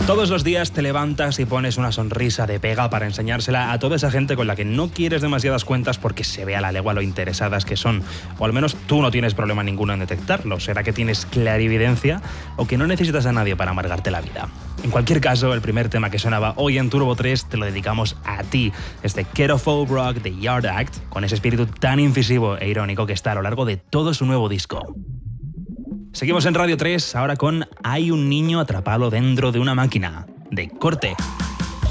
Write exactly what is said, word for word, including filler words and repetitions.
Todos los días te levantas y pones una sonrisa de pega para enseñársela a toda esa gente con la que no quieres demasiadas cuentas porque se ve a la legua lo interesadas que son. O al menos tú no tienes problema ninguno en detectarlo. ¿Será que tienes clarividencia o que no necesitas a nadie para amargarte la vida? En cualquier caso, el primer tema que sonaba hoy en Turbo tres te lo dedicamos a ti. Este Ghetto Folk Rock de Yard Act, con ese espíritu tan incisivo e irónico que está a lo largo de todo su nuevo disco. Seguimos en Radio tres, ahora con Hay un niño atrapado dentro de una máquina, de Corte.